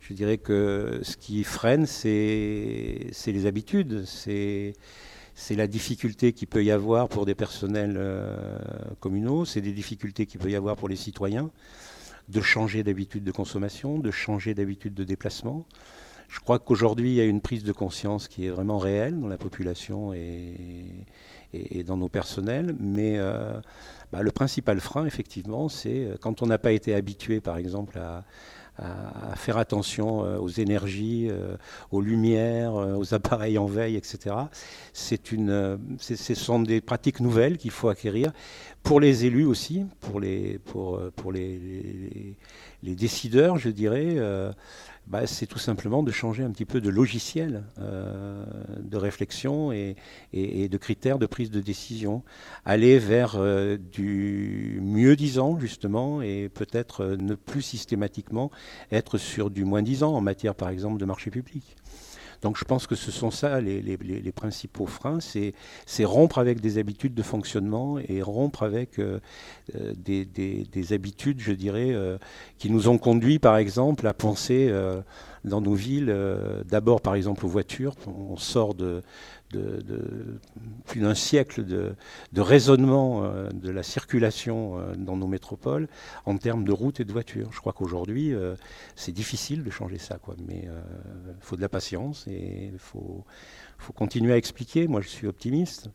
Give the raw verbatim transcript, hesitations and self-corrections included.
Je dirais que ce qui freine, c'est c'est les habitudes, c'est c'est la difficulté qu'il peut y avoir pour des personnels euh, communaux, c'est des difficultés qu'il peut y avoir pour les citoyens de changer d'habitude de consommation, de changer d'habitude de déplacement. Je crois qu'aujourd'hui, il y a une prise de conscience qui est vraiment réelle dans la population et, et, et dans nos personnels, mais euh, bah, le principal frein, effectivement, c'est quand on n'a pas été habitué, par exemple, à, à, à faire attention euh, aux énergies, euh, aux lumières, euh, aux appareils en veille, et cetera. C'est une, euh, c'est, ce sont des pratiques nouvelles qu'il faut acquérir pour les élus aussi, pour les, pour, pour les, les, les décideurs, je dirais. Euh, bah, c'est tout simplement de changer un petit peu de logiciel euh, de réflexion et, et, et de critères de prise de décision. Aller vers euh, du mieux-disant, justement, et peut-être euh, ne plus systématiquement être sur du moins-disant en matière, par exemple, de marché public. Donc je pense que ce sont ça les, les, les principaux freins, c'est, c'est rompre avec des habitudes de fonctionnement et rompre avec euh, des, des, des habitudes, je dirais, euh, qui nous ont conduit par exemple à penser euh, dans nos villes, euh, d'abord par exemple aux voitures, on sort de, de, de plus d'un siècle de, de raisonnement euh, de la circulation euh, dans nos métropoles en termes de routes et de voitures. Je crois qu'aujourd'hui, euh, c'est difficile de changer ça, quoi, mais il euh, faut de la patience et il faut, faut continuer à expliquer. Moi, je suis optimiste.